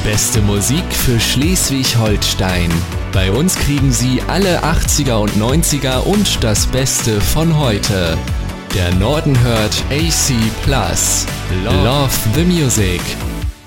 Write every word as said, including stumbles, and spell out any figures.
Beste Musik für Schleswig-Holstein. Bei uns kriegen Sie alle achtziger und neunziger und das Beste von heute. Der Norden hört A C plus. Love the Music.